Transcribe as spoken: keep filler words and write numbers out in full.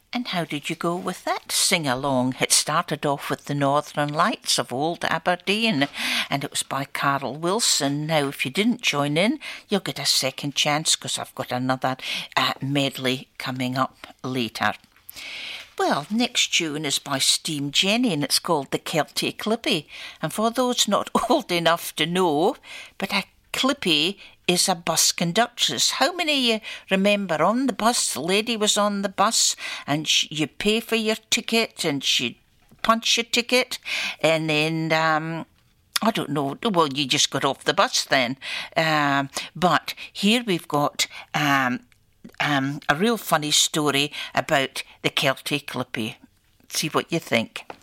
And how did you go with that sing-along? It started off with the Northern Lights of Old Aberdeen, and it was by Carol Wilson. Now, if you didn't join in, you'll get a second chance, because I've got another uh, medley coming up later. Well, next tune is by Steam Jenny, and it's called The Kelty Clippy. And for those not old enough to know, but a clippy is a bus conductress. How many of you remember on the bus, the lady was on the bus and she, you pay for your ticket and she'd punch your ticket and then, um, I don't know, well, you just got off the bus then. Um, but here we've got um, um, a real funny story about the Kelty Clippy. See what you think.